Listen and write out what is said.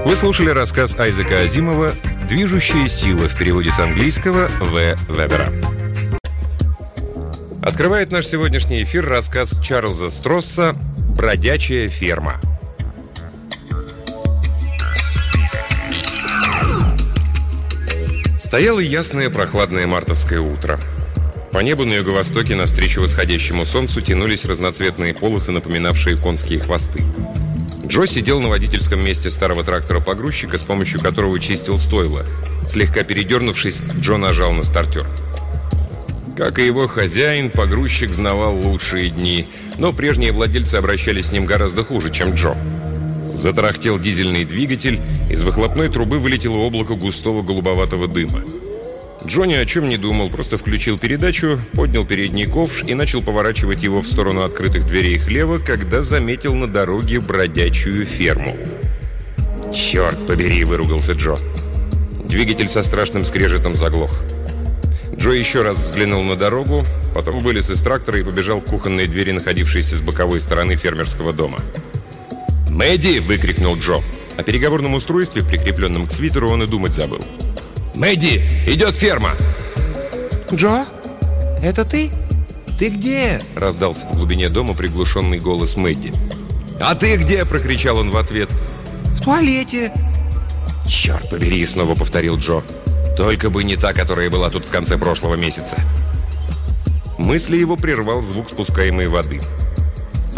Вы слушали рассказ Айзека Азимова «Движущая сила» в переводе с английского В. Вебера. Открывает наш сегодняшний эфир рассказ Чарльза Стросса «Бродячая ферма». Стояло ясное прохладное мартовское утро. По небу на юго-востоке навстречу восходящему солнцу тянулись разноцветные полосы, напоминавшие конские хвосты. Джо сидел на водительском месте старого трактора-погрузчика, с помощью которого чистил стойло. Слегка передернувшись, Джо нажал на стартер. Как и его хозяин, погрузчик знавал лучшие дни, но прежние владельцы обращались с ним гораздо хуже, чем Джо. Затарахтел дизельный двигатель, из выхлопной трубы вылетело облако густого голубоватого дыма. Джо ни о чем не думал, просто включил передачу, поднял передний ковш и начал поворачивать его в сторону открытых дверей хлева, когда заметил на дороге бродячую ферму. «Черт побери!» – выругался Джо. Двигатель со страшным скрежетом заглох. Джо еще раз взглянул на дорогу, потом вылез из трактора и побежал к кухонной двери, находившейся с боковой стороны фермерского дома. «Мэдди!» – выкрикнул Джо. О переговорном устройстве, прикрепленном к свитеру, он и думать забыл. «Мэдди! Идет ферма!» «Джо? Это ты? Ты где?» – раздался в глубине дома приглушенный голос Мэдди. «А ты где?» – прокричал он в ответ. «В туалете». «Черт побери!» – снова повторил Джо. «Только бы не та, которая была тут в конце прошлого месяца». Мысли его прервал звук спускаемой воды.